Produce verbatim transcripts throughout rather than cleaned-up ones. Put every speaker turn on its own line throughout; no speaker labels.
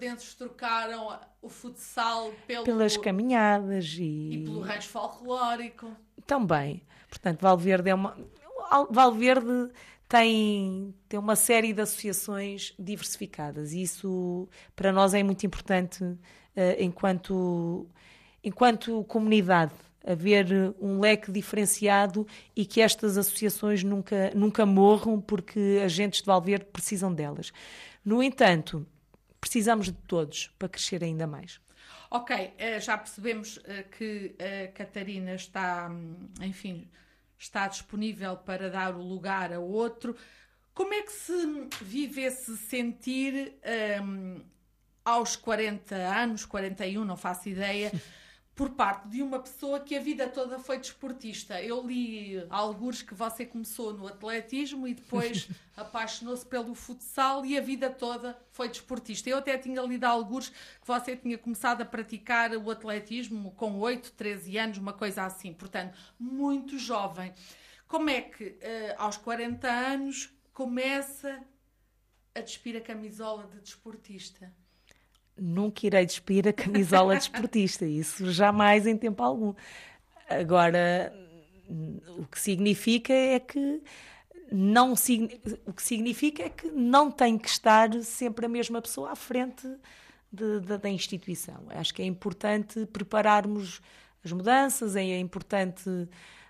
valverdenses trocaram o futsal pelo,
pelas caminhadas e...
e pelo rancho folclórico.
Também. Portanto, Valverde é uma... Valverde tem, tem uma série de associações diversificadas e isso para nós é muito importante uh, enquanto, enquanto comunidade, haver um leque diferenciado e que estas associações nunca, nunca morram porque agentes de Valverde precisam delas. No entanto, precisamos de todos para crescer ainda mais.
Ok, já percebemos que a Catarina está, enfim, está disponível para dar o lugar a outro. Como é que se vive esse sentir um, aos quarenta anos, quarenta e um, não faço ideia, por parte de uma pessoa que a vida toda foi desportista? Eu li alguns que você começou no atletismo e depois apaixonou-se pelo futsal e a vida toda foi desportista. Eu até tinha lido alguns que você tinha começado a praticar o atletismo com oito, treze anos, uma coisa assim. Portanto, muito jovem. Como é que, uh, aos quarenta anos, começa a despir a camisola de desportista?
Nunca irei despir a camisola desportista, isso jamais em tempo algum. Agora, o que significa é que não, o que significa é que não tem que estar sempre a mesma pessoa à frente de, de, da instituição. Acho que é importante prepararmos as mudanças, é importante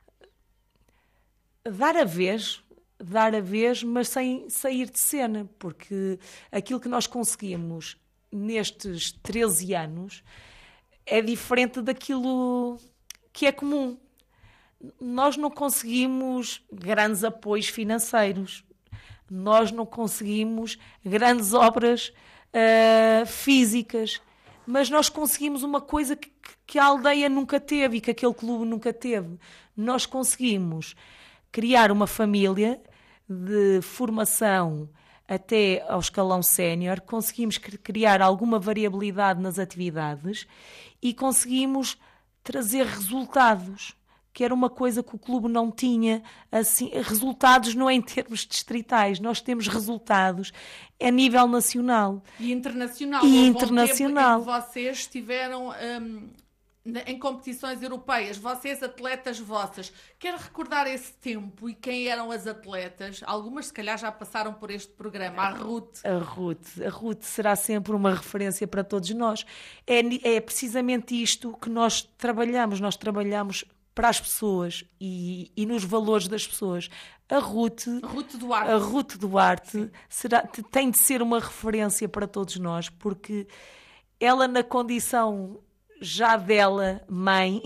dar a vez, dar a vez, mas sem sair de cena, porque aquilo que nós conseguimos nestes treze anos é diferente daquilo que é comum. Nós não conseguimos grandes apoios financeiros, nós não conseguimos grandes obras uh, físicas, mas nós conseguimos uma coisa que, que a aldeia nunca teve e que aquele clube nunca teve. Nós conseguimos criar uma família de formação até ao escalão sénior, conseguimos criar alguma variabilidade nas atividades e conseguimos trazer resultados, que era uma coisa que o clube não tinha. Assim, resultados não é em termos distritais, nós temos resultados a nível nacional.
E internacional.
E
Houve
internacional.
Um tempo em que vocês estiveram um, em competições europeias, vocês atletas vossas. Quero recordar esse tempo e quem eram as atletas. Algumas se calhar já passaram por este programa. A Ruth.
A Ruth. A Ruth será sempre uma referência para todos nós. É, é precisamente isto que nós trabalhamos. Nós trabalhamos para as pessoas e, e nos valores das pessoas. A Ruth,
Ruth Duarte,
a Ruth Duarte será, tem de ser uma referência para todos nós, porque ela, na condição já dela, mãe,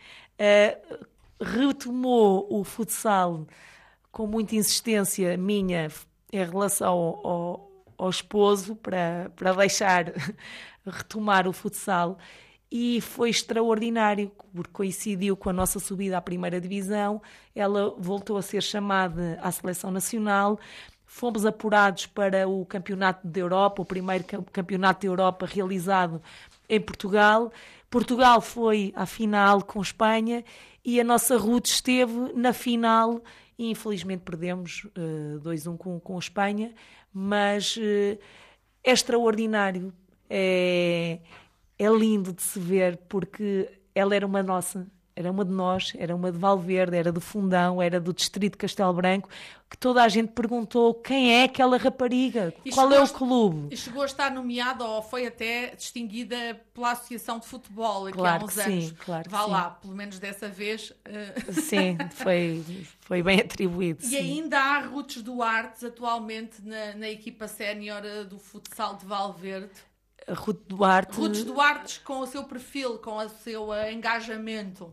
uh, retomou o futsal com muita insistência minha em relação ao, ao, ao esposo para, para deixar retomar o futsal. E foi extraordinário, porque coincidiu com a nossa subida à primeira divisão. Ela voltou a ser chamada à seleção nacional. Fomos apurados para o Campeonato da Europa, o primeiro Campeonato da Europa realizado em Portugal. Portugal foi à final com Espanha e a nossa Ruth esteve na final e infelizmente perdemos uh, dois a um com, com a Espanha, mas uh, é extraordinário. É... É lindo de se ver, porque ela era uma nossa, era uma de nós, era uma de Valverde, era do Fundão, era do distrito de Castelo Branco, que toda a gente perguntou quem é aquela rapariga,
e
qual é o
a,
clube.
E chegou a estar nomeada ou foi até distinguida pela Associação de Futebol aqui
claro
há uns
que
anos.
Sim, claro
Vá
que
lá,
sim.
pelo menos dessa vez. Uh...
Sim, foi, foi bem atribuído.
E
sim.
ainda há Ruths Duarte atualmente na, na equipa sénior do futsal de Valverde.
A Ruth Duarte...
Ruth Duarte com o seu perfil, com o seu uh, engajamento.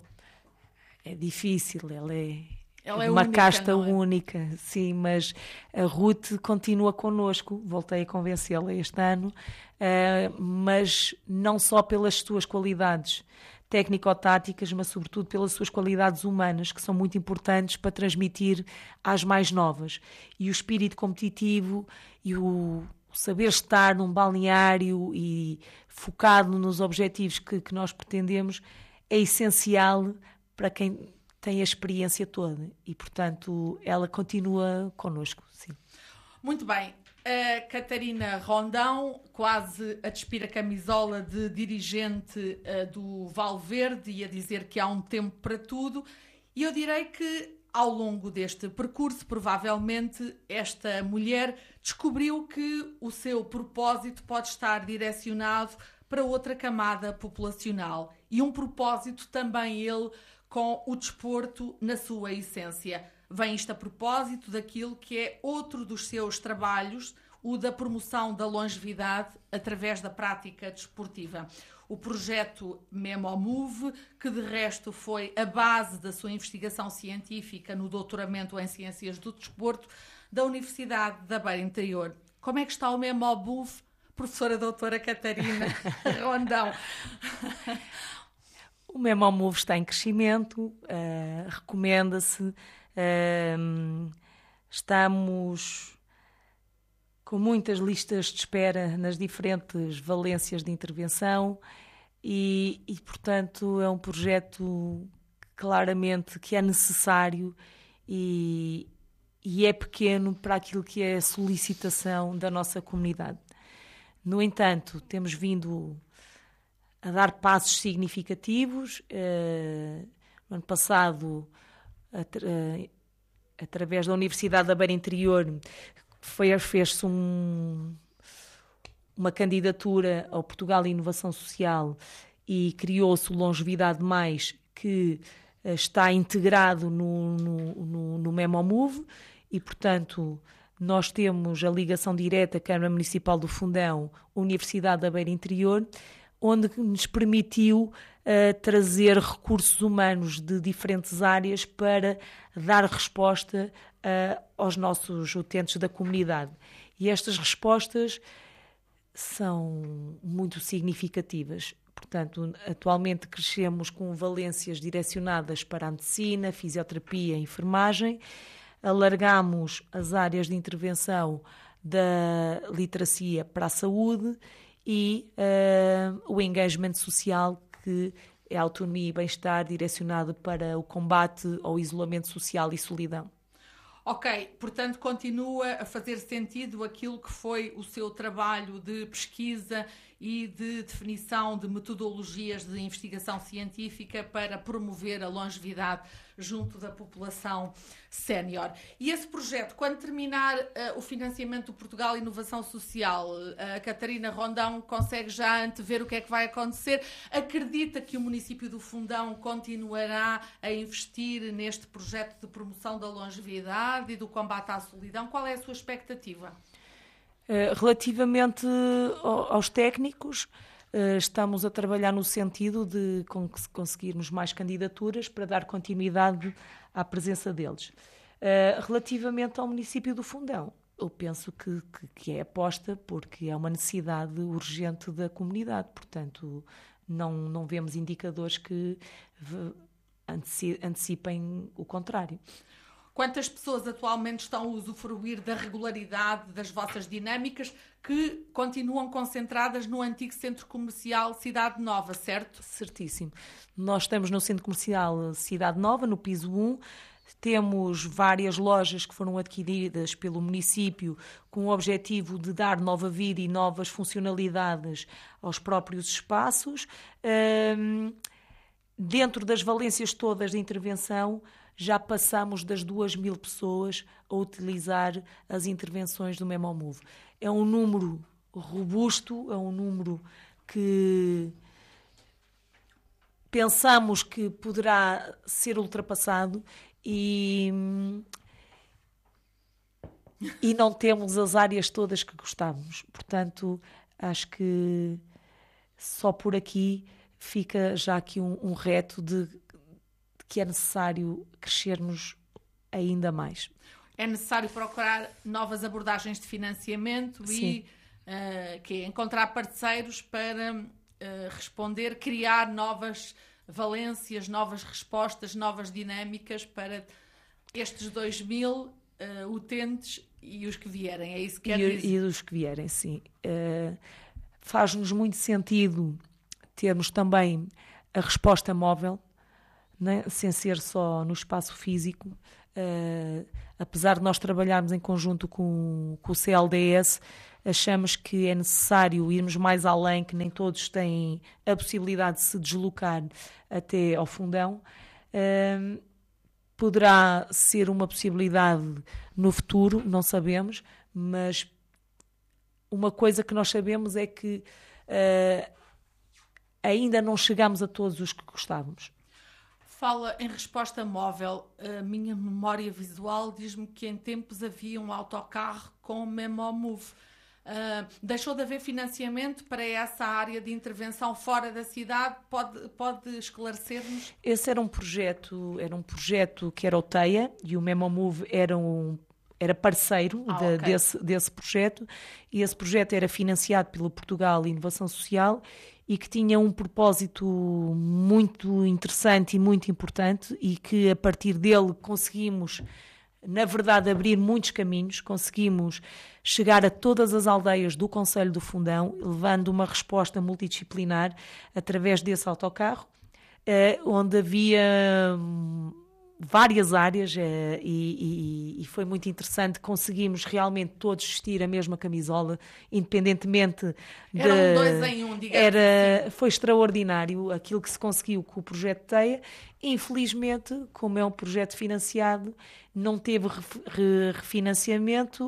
É difícil, ela é,
ela é
uma
única,
casta
é?
única, sim, mas a Ruth continua connosco, voltei a convencê-la este ano, uh, mas não só pelas suas qualidades técnico-táticas, mas sobretudo pelas suas qualidades humanas, que são muito importantes para transmitir às mais novas. E o espírito competitivo e o... O saber estar num balneário e focado nos objetivos que, que nós pretendemos é essencial para quem tem a experiência toda e, portanto, ela continua connosco. Sim.
Muito bem. A Catarina Rondão, quase a despir a camisola de dirigente uh, do Valverde e a dizer que há um tempo para tudo. E eu direi que, ao longo deste percurso, provavelmente, esta mulher descobriu que o seu propósito pode estar direcionado para outra camada populacional. E um propósito também ele com o desporto na sua essência. Vem isto a propósito daquilo que é outro dos seus trabalhos, o da promoção da longevidade através da prática desportiva. O projeto MemoMove, que de resto foi a base da sua investigação científica no doutoramento em Ciências do Desporto da Universidade da Beira Interior. Como é que está o MemoMove, professora doutora Catarina Rondão?
O MemoMove está em crescimento, uh, recomenda-se, uh, estamos com muitas listas de espera nas diferentes valências de intervenção e, e, portanto, é um projeto claramente que é necessário e, e é pequeno para aquilo que é a solicitação da nossa comunidade. No entanto, temos vindo a dar passos significativos. Uh, no ano passado, atra- uh, através da Universidade da Beira Interior, foi, fez-se um, uma candidatura ao Portugal Inovação Social e criou-se o Longevidade Mais, que uh, está integrado no, no, no, no MemoMove e, portanto, nós temos a ligação direta Câmara Municipal do Fundão, Universidade da Beira Interior, onde nos permitiu uh, trazer recursos humanos de diferentes áreas para dar resposta uh, aos nossos utentes da comunidade. E estas respostas são muito significativas. Portanto, atualmente crescemos com valências direcionadas para a medicina, fisioterapia e enfermagem. Alargamos as áreas de intervenção da literacia para a saúde e uh, o engagement social, que é a autonomia e bem-estar direcionado para o combate ao isolamento social e solidão.
Ok, portanto continua a fazer sentido aquilo que foi o seu trabalho de pesquisa e de definição de metodologias de investigação científica para promover a longevidade junto da população sénior. E esse projeto, quando terminar uh, o financiamento do Portugal Inovação Social, uh, a Catarina Rondão consegue já antever o que é que vai acontecer? Acredita que o município do Fundão continuará a investir neste projeto de promoção da longevidade e do combate à solidão? Qual é a sua expectativa?
Relativamente aos técnicos, estamos a trabalhar no sentido de conseguirmos mais candidaturas para dar continuidade à presença deles. Relativamente ao município do Fundão, eu penso que, que, que é aposta porque é uma necessidade urgente da comunidade, portanto não, não vemos indicadores que antecipem o contrário.
Quantas pessoas atualmente estão a usufruir da regularidade das vossas dinâmicas que continuam concentradas no antigo centro comercial Cidade Nova, certo?
Certíssimo. Nós estamos no centro comercial Cidade Nova, no piso um. Temos várias lojas que foram adquiridas pelo município com o objetivo de dar nova vida e novas funcionalidades aos próprios espaços. Um, dentro das valências todas de intervenção, já passamos das duas mil pessoas a utilizar as intervenções do MemoMove. É um número robusto, é um número que pensamos que poderá ser ultrapassado e, e não temos as áreas todas que gostávamos. Portanto, acho que só por aqui fica já aqui um, um reto de que é necessário crescermos ainda mais.
É necessário procurar novas abordagens de financiamento
Sim.
e uh, que é encontrar parceiros para uh, responder, criar novas valências, novas respostas, novas dinâmicas para estes dois mil uh, utentes e os que vierem. É isso que quer
e,
dizer?
E os que vierem, sim. Uh, faz-nos muito sentido termos também a resposta móvel, né? Sem ser só no espaço físico, uh, apesar de nós trabalharmos em conjunto com, com o C L D S, achamos que é necessário irmos mais além, que nem todos têm a possibilidade de se deslocar até ao Fundão. Uh, poderá ser uma possibilidade no futuro, não sabemos, mas uma coisa que nós sabemos é que uh, ainda não chegamos a todos os que gostávamos.
Fala em resposta móvel. A minha memória visual diz-me que em tempos havia um autocarro com Memomove. Uh, deixou de haver financiamento para essa área de intervenção fora da cidade? Pode, pode esclarecer-nos?
Esse era um projeto, era um projeto que era o TEIA e o Memomove era um era parceiro
ah,
de,
okay.
desse, desse projeto, e esse projeto era financiado pelo Portugal Inovação Social e que tinha um propósito muito interessante e muito importante, e que a partir dele conseguimos, na verdade, abrir muitos caminhos, conseguimos chegar a todas as aldeias do Concelho do Fundão, levando uma resposta multidisciplinar através desse autocarro, eh, onde havia várias áreas, eh, e, e, e foi muito interessante. Conseguimos realmente todos vestir a mesma camisola, independentemente de...
Era um dois em um, digamos
era,
assim.
Foi extraordinário aquilo que se conseguiu com o projeto TEIA. Infelizmente, como é um projeto financiado, não teve ref, re, refinanciamento,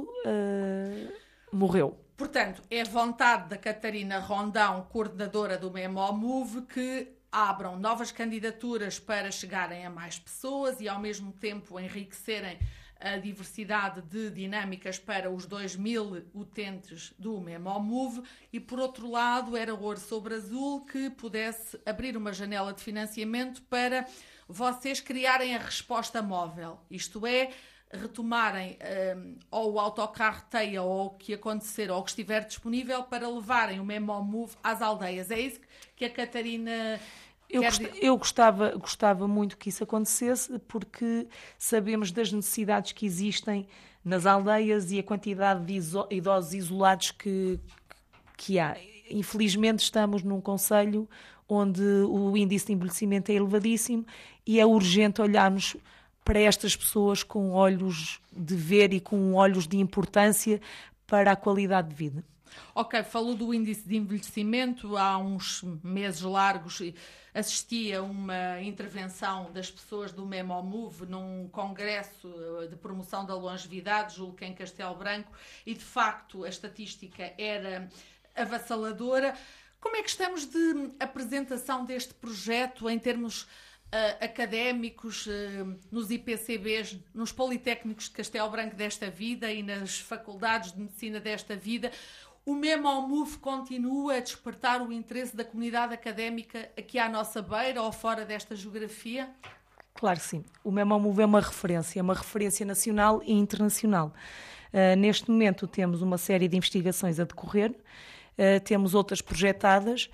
uh, morreu.
Portanto, é vontade da Catarina Rondão, coordenadora do Memomove, que abram novas candidaturas para chegarem a mais pessoas e, ao mesmo tempo, enriquecerem a diversidade de dinâmicas para os dois mil utentes do Memomove. E, por outro lado, era ouro sobre azul que pudesse abrir uma janela de financiamento para vocês criarem a resposta móvel. Isto é, retomarem um, ou o autocarro TEIA ou o que acontecer ou o que estiver disponível para levarem o Memomove às aldeias. É isso que a Catarina...
Eu, gost, eu gostava, gostava muito que isso acontecesse, porque sabemos das necessidades que existem nas aldeias e a quantidade de iso, idosos isolados que, que há. Infelizmente estamos num concelho onde o índice de envelhecimento é elevadíssimo e é urgente olharmos para estas pessoas com olhos de ver e com olhos de importância para a qualidade de vida.
Ok, falou do índice de envelhecimento. Há uns meses largos assisti a uma intervenção das pessoas do Memomove num congresso de promoção da longevidade, julgo que em Castelo Branco, e de facto a estatística era avassaladora. Como é que estamos de apresentação deste projeto em termos uh, académicos, uh, nos I P C Bs, nos Politécnicos de Castelo Branco desta vida e nas faculdades de medicina desta vida? O Memomove continua a despertar o interesse da comunidade académica aqui à nossa beira ou fora desta geografia?
Claro que sim. O Memomove é uma referência, é uma referência nacional e internacional. Uh, neste momento temos uma série de investigações a decorrer, uh, temos outras projetadas.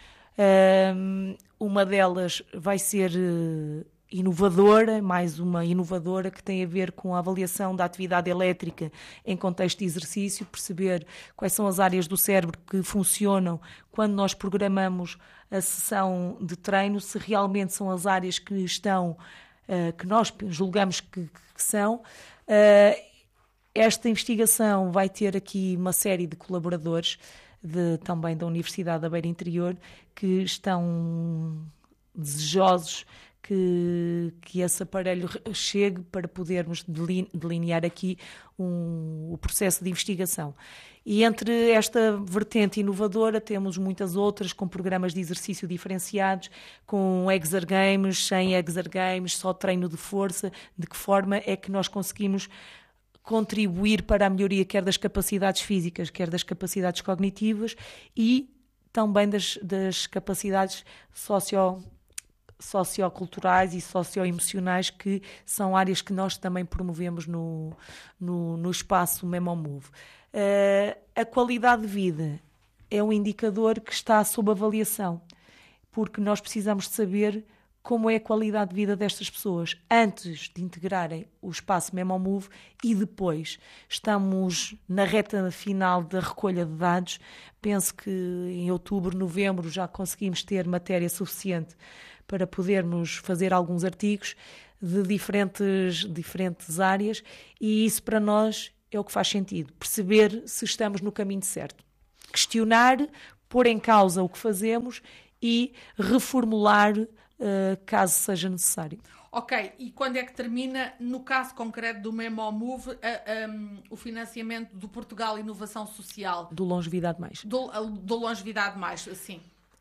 Uh, uma delas vai ser uh, inovadora, mais uma inovadora que tem a ver com a avaliação da atividade elétrica em contexto de exercício, perceber quais são as áreas do cérebro que funcionam quando nós programamos a sessão de treino, se realmente são as áreas que estão, uh, que nós julgamos que, que são. Uh, esta investigação vai ter aqui uma série de colaboradores de, também da Universidade da Beira Interior que estão desejosos Que, que esse aparelho chegue para podermos delinear aqui um, o processo de investigação. E entre esta vertente inovadora temos muitas outras, com programas de exercício diferenciados, com exergames, sem exergames, só treino de força. De que forma é que nós conseguimos contribuir para a melhoria quer das capacidades físicas, quer das capacidades cognitivas e também das, das capacidades socio socioculturais e socioemocionais, que são áreas que nós também promovemos no, no, no espaço Memomove. Uh, a qualidade de vida é um indicador que está sob avaliação, porque nós precisamos de saber como é a qualidade de vida destas pessoas antes de integrarem o espaço Memomove e depois. Estamos na reta final da recolha de dados. Penso que em outubro, novembro já conseguimos ter matéria suficiente para podermos fazer alguns artigos. de diferentes, diferentes áreas, e isso para nós é o que faz sentido, perceber se estamos no caminho certo. Questionar, pôr em causa o que fazemos e reformular uh, caso seja necessário.
Ok, e quando é que termina, no caso concreto do MemoMove, a, um, o financiamento do Portugal Inovação Social?
Do Longevidade Mais.
Do, do Longevidade Mais, sim.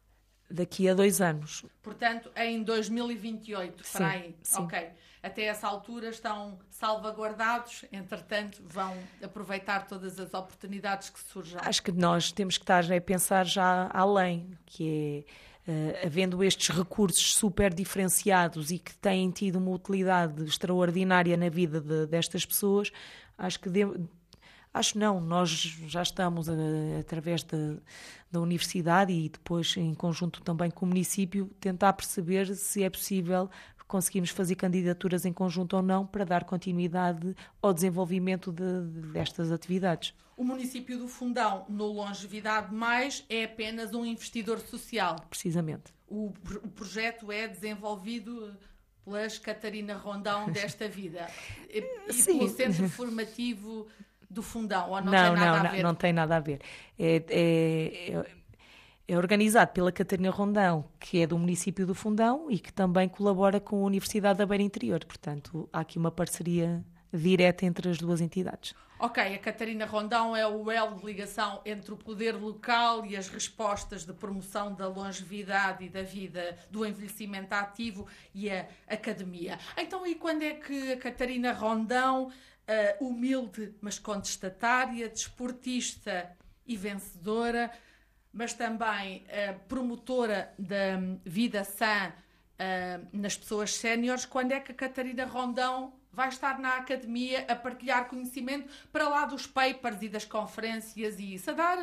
Daqui a dois anos.
Portanto, em dois mil e vinte e oito,
sim,
para aí.
Sim.
Ok. Até essa altura estão salvaguardados, entretanto vão aproveitar todas as oportunidades que surjam.
Acho que nós temos que estar a pensar já além, que é... Uh, havendo estes recursos super diferenciados e que têm tido uma utilidade extraordinária na vida de, destas pessoas, acho que de, acho não, nós já estamos a, através de, da universidade e depois em conjunto também com o município tentar perceber se é possível conseguirmos fazer candidaturas em conjunto ou não para dar continuidade ao desenvolvimento de, de, destas atividades.
O município do Fundão, no Longevidade Mais, é apenas um investidor social.
Precisamente.
O, o projeto é desenvolvido pelas Catarina Rondão desta vida. E, e pelo Centro Formativo do Fundão, ou não,
não
tem nada
não,
a ver?
Não, não tem nada a ver. É, é, é, é organizado pela Catarina Rondão, que é do município do Fundão e que também colabora com a Universidade da Beira Interior. Portanto, há aqui uma parceria direta entre as duas entidades.
Ok, a Catarina Rondão é o elo de ligação entre o poder local e as respostas de promoção da longevidade e da vida, do envelhecimento ativo e a academia. Então, e quando é que a Catarina Rondão, uh, humilde mas contestatária, desportista e vencedora, mas também uh, promotora da vida sã uh, nas pessoas séniores, quando é que a Catarina Rondão vai estar na academia a partilhar conhecimento para lá dos papers e das conferências e isso, a dar,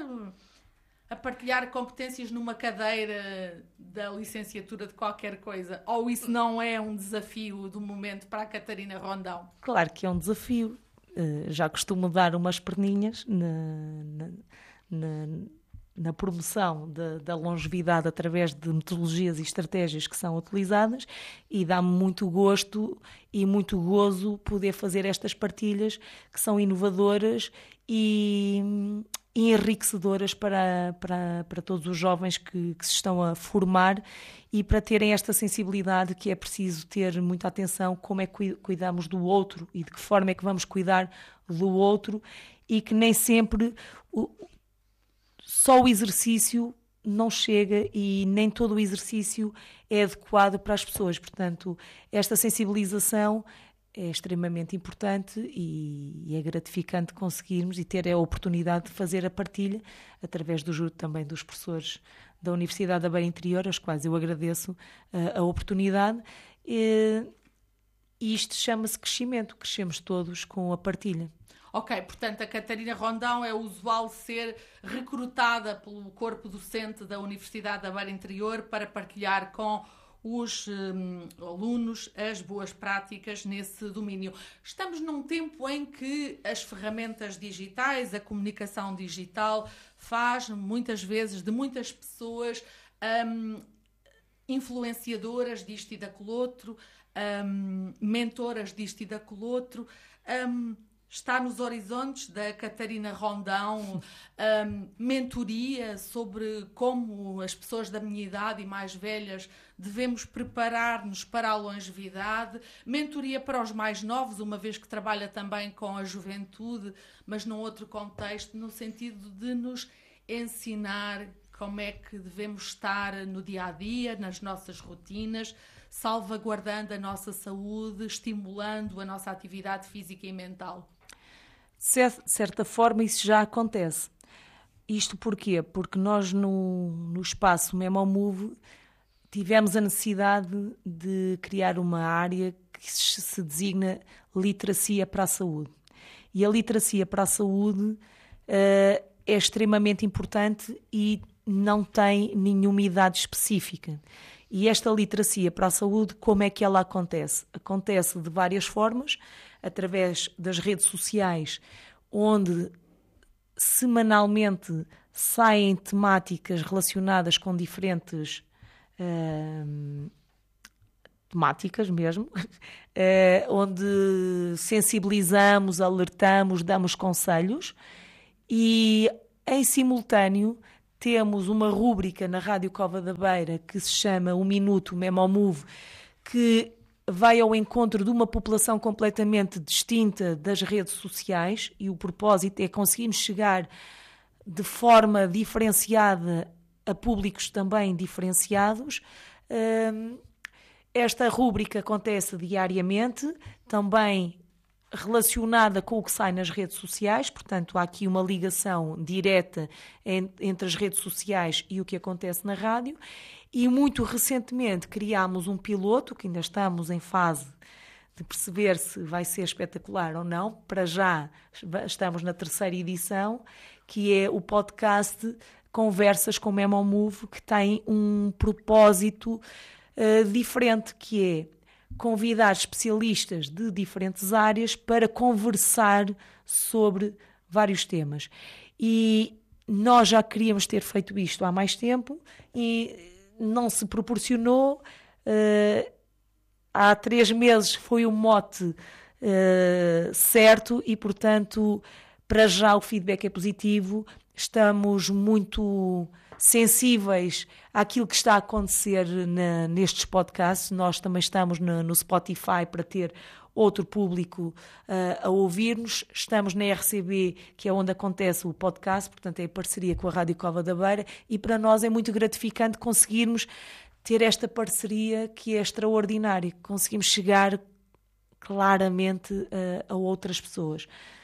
a partilhar competências numa cadeira da licenciatura de qualquer coisa? Ou isso não é um desafio do momento para a Catarina Rondão?
Claro que é um desafio. Uh, já costumo dar umas perninhas na, na, na, na promoção de, da longevidade através de metodologias e estratégias que são utilizadas, e dá-me muito gosto e muito gozo poder fazer estas partilhas que são inovadoras e, e enriquecedoras para, para, para todos os jovens que, que se estão a formar, e para terem esta sensibilidade que é preciso ter muita atenção como é que cuidamos do outro e de que forma é que vamos cuidar do outro, e que nem sempre o, só o exercício não chega e nem todo o exercício é adequado para as pessoas. Portanto, esta sensibilização é extremamente importante e, e é gratificante conseguirmos e ter a oportunidade de fazer a partilha através do juro também dos professores da Universidade da Beira Interior, aos quais eu agradeço a, a oportunidade. E, e isto chama-se crescimento, crescemos todos com a partilha.
Ok, portanto, a Catarina Rondão é usual ser recrutada pelo corpo docente da Universidade da Beira Interior para partilhar com os hum, alunos as boas práticas nesse domínio. Estamos num tempo em que as ferramentas digitais, a comunicação digital, faz muitas vezes de muitas pessoas hum, influenciadoras disto e daquele outro, hum, mentoras disto e daquele outro. Hum, Está nos horizontes da Catarina Rondão um, mentoria sobre como as pessoas da minha idade e mais velhas devemos preparar-nos para a longevidade, mentoria para os mais novos, uma vez que trabalha também com a juventude, mas num outro contexto, no sentido de nos ensinar como é que devemos estar no dia-a-dia, nas nossas rotinas, salvaguardando a nossa saúde, estimulando a nossa atividade física e mental.
De certa forma, isso já acontece. Isto porquê? Porque nós, no, no espaço MemoMove, tivemos a necessidade de criar uma área que se designa literacia para a saúde. E a literacia para a saúde uh, é extremamente importante e não tem nenhuma idade específica. E esta literacia para a saúde, como é que ela acontece? Acontece de várias formas, através das redes sociais, onde semanalmente saem temáticas relacionadas com diferentes uh, temáticas mesmo, eh, onde sensibilizamos, alertamos, damos conselhos e, em simultâneo, temos uma rúbrica na Rádio Cova da Beira que se chama O Minuto Memomove, que vai ao encontro de uma população completamente distinta das redes sociais, e o propósito é conseguirmos chegar de forma diferenciada a públicos também diferenciados. Esta rúbrica acontece diariamente, também relacionada com o que sai nas redes sociais, portanto há aqui uma ligação direta entre as redes sociais e o que acontece na rádio. E muito recentemente criámos um piloto, que ainda estamos em fase de perceber se vai ser espetacular ou não. Para já estamos na terceira edição, que é o podcast Conversas com Memomove, que tem um propósito uh, diferente, que é convidar especialistas de diferentes áreas para conversar sobre vários temas. E nós já queríamos ter feito isto há mais tempo e não se proporcionou. Uh, há três meses foi o mote uh, certo e, portanto, para já o feedback é positivo. Estamos muito sensíveis àquilo que está a acontecer na, nestes podcasts. Nós também estamos no, no Spotify para ter outro público uh, a ouvir-nos. Estamos na R C B, que é onde acontece o podcast, portanto é em parceria com a Rádio Cova da Beira, e para nós é muito gratificante conseguirmos ter esta parceria que é extraordinária. Conseguimos chegar claramente uh, a outras pessoas.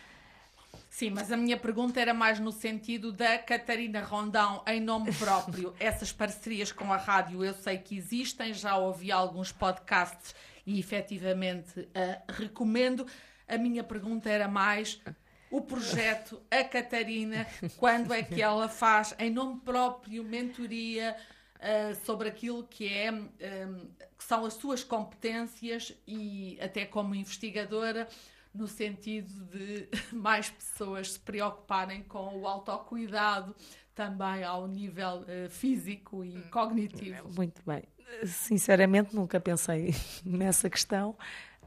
Sim, mas a minha pergunta era mais no sentido da Catarina Rondão em nome próprio. Essas parcerias com a rádio eu sei que existem, já ouvi alguns podcasts e efetivamente uh, recomendo. A minha pergunta era mais o projeto, a Catarina, quando é que ela faz em nome próprio mentoria uh, sobre aquilo que, é, um, que são as suas competências e até como investigadora, no sentido de mais pessoas se preocuparem com o autocuidado também ao nível uh, físico e cognitivo.
Muito bem. Sinceramente, nunca pensei nessa questão.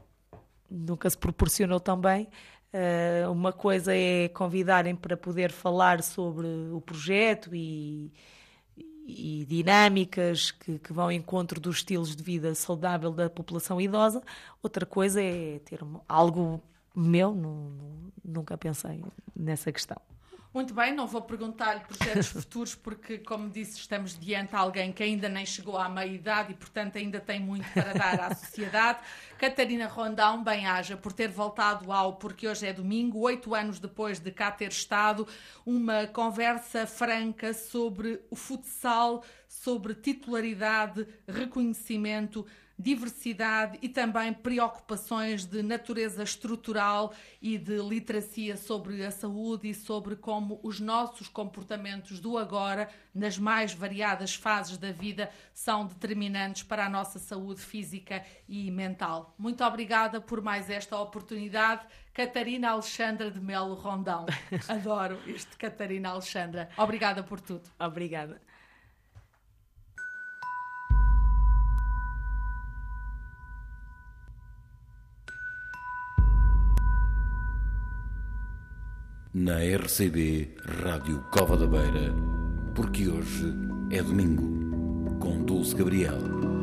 Nunca se proporcionou tão bem. Uh, uma coisa é convidarem para poder falar sobre o projeto e, e dinâmicas que, que vão ao encontro dos estilos de vida saudável da população idosa. Outra coisa é ter algo meu, não, não, nunca pensei nessa questão.
Muito bem, não vou perguntar-lhe projetos futuros porque, como disse, estamos diante de alguém que ainda nem chegou à meia-idade e, portanto, ainda tem muito para dar à sociedade. Catarina Rondão, bem-aja por ter voltado ao Porque Hoje é Domingo, oito anos depois de cá ter estado, uma conversa franca sobre o futsal, sobre titularidade, reconhecimento, diversidade e também preocupações de natureza estrutural e de literacia sobre a saúde e sobre como os nossos comportamentos do agora, nas mais variadas fases da vida, são determinantes para a nossa saúde física e mental. Muito obrigada por mais esta oportunidade. Catarina Alexandra de Melo Rondão. Adoro este Catarina Alexandra. Obrigada por tudo.
Obrigada.
Na R C B Rádio Cova da Beira, Porque Hoje é Domingo, com Dulce Gabriel.